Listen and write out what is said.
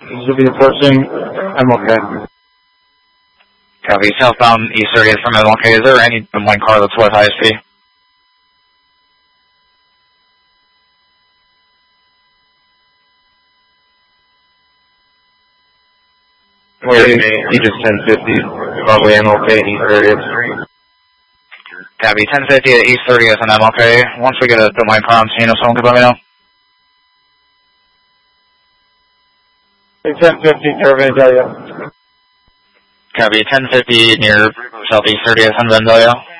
Should be approaching MLK. Copy. Southbound East 30th from MLK. Is there any one car that's with ISP? Where he just 1050, probably MLK East 30th Street. Copy. 1050 at East 30th and MLK. Once we get a line car on scene, if someone could let me know. 1050, near Vandalia. Copy. 1050 near Southeast 30th and Vandalia.